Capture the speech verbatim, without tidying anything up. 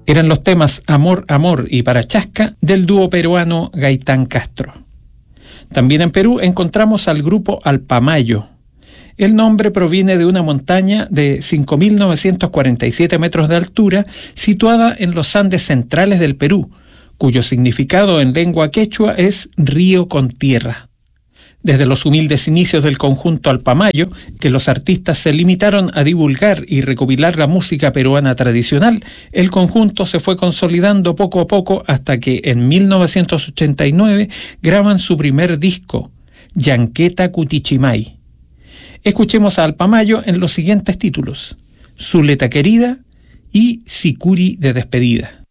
Eran los temas Amor, Amor y Parachasca del dúo peruano Gaitán Castro. También en Perú encontramos al grupo Alpamayo. El nombre proviene de una montaña de cinco mil novecientos cuarenta y siete metros de altura situada en los Andes centrales del Perú, cuyo significado en lengua quechua es río con tierra. Desde los humildes inicios del conjunto Alpamayo, que los artistas se limitaron a divulgar y recopilar la música peruana tradicional, el conjunto se fue consolidando poco a poco hasta que en mil novecientos ochenta y nueve graban su primer disco, Yanqueta Cutichimay. Escuchemos a Alpamayo en los siguientes títulos: Zuleta Querida y Sicuri de Despedida.